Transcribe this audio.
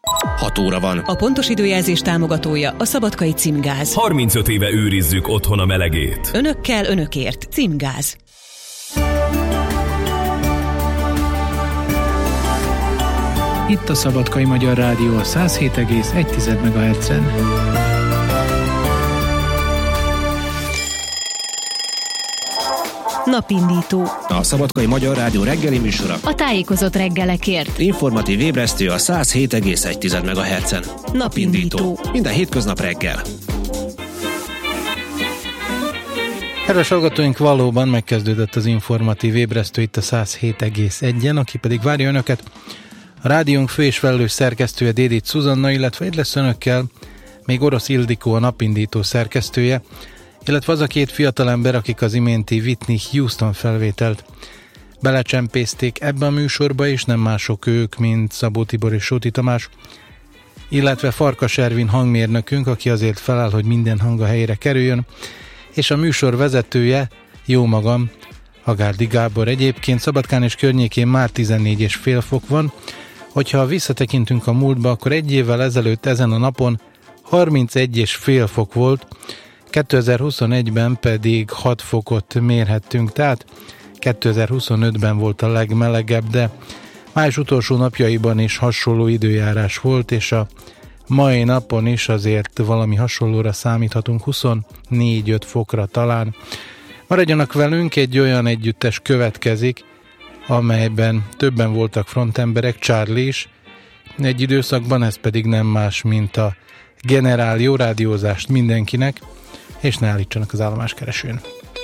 6 óra van. A pontos időjelzés támogatója a Szabadkai Címgáz. 35 éve őrizzük otthon a melegét. Önökkel, önökért. Címgáz. Itt a Szabadkai Magyar Rádió a 107,1 MHz-en. Napindító. A Szabadkai Magyar Rádió reggeli műsora. A tájékozott reggelekért. Informatív ébresztő a 107,1 MHz-en. Napindító. Minden hétköznap reggel. Kedves hallgatóink, valóban megkezdődött az informatív ébresztő itt a 107,1-en, aki pedig várja önöket. A rádiónk fő és felelős szerkesztője Dédit Szuzanna, illetve itt lesz önökkel még Orosz Ildikó, a napindító szerkesztője, illetve az a két fiatalember, akik az iménti Whitney Houston felvételt belecsempészték ebbe a műsorba, és nem mások ők, mint Szabó Tibor és Sóti Tamás, illetve Farkas Ervin hangmérnökünk, aki azért feláll, hogy minden hang a helyére kerüljön, és a műsor vezetője, jó magam, Agárdi Gábor. Egyébként Szabadkán és környékén már 14,5 fok van. Hogyha visszatekintünk a múltba, akkor egy évvel ezelőtt ezen a napon 31,5 fok volt, 2021-ben pedig 6 fokot mérhettünk, tehát 2025-ben volt a legmelegebb, de május utolsó napjaiban is hasonló időjárás volt, és a mai napon is azért valami hasonlóra számíthatunk, 24-5 fokra talán. Maradjanak velünk, egy olyan együttes következik, amelyben többen voltak frontemberek, Charlie is egy időszakban, ez pedig nem más, mint a Generál. Jó rádiózást mindenkinek, és ne állítsanak az állomáskeresőn.